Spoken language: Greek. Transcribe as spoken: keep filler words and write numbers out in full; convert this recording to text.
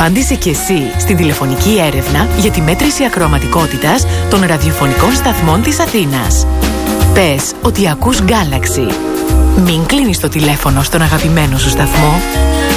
Απάντησε και εσύ στην τηλεφωνική έρευνα για τη μέτρηση ακροαματικότητας των ραδιοφωνικών σταθμών της Αθήνας. Πες ότι ακούς Galaxy. Μην κλείνεις το τηλέφωνο στον αγαπημένο σου σταθμό.